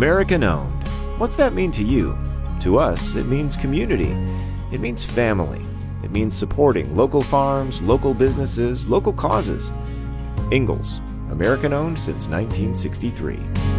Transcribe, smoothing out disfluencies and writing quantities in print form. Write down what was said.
American owned. What's that mean to you? To us, it means community. It means family. It means supporting local farms, local businesses, local causes. Ingalls, American owned since 1963.